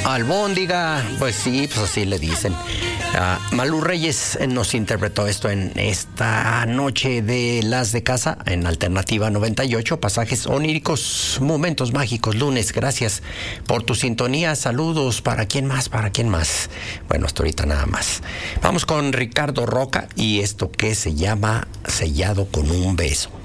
Albóndiga, pues sí, pues así le dicen. Malú Reyes nos interpretó esto en esta noche de Las de Casa, en Alternativa 98, pasajes oníricos, momentos mágicos, lunes. Gracias por tu sintonía. Saludos. ¿Para quién más? ¿Para quién más? Bueno, hasta ahorita nada más. Vamos con Ricardo Roca y esto que se llama Sellado con un beso.